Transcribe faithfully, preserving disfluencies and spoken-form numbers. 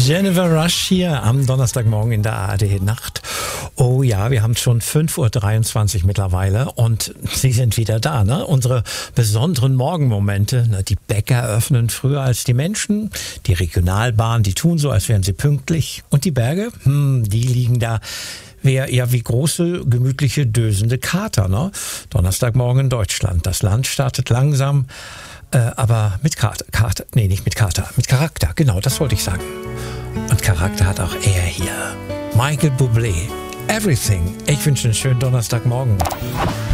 Jennifer Rush hier am Donnerstagmorgen in der A R D Nacht. Oh ja, wir haben schon fünf Uhr dreiundzwanzig mittlerweile und Sie sind wieder da, ne? Unsere besonderen Morgenmomente. Ne? Die Bäcker öffnen früher als die Menschen. Die Regionalbahn, die tun so, als wären sie pünktlich. Und die Berge, hm, die liegen da Wär ja wie große, gemütliche, dösende Kater, ne? Donnerstagmorgen in Deutschland. Das Land startet langsam, äh, aber mit Kater, Kater, nee, nicht mit Kater, mit Charakter, genau, das wollte ich sagen. Und Charakter hat auch er hier. Michael Bublé. Everything. Ich wünsche einen schönen Donnerstagmorgen.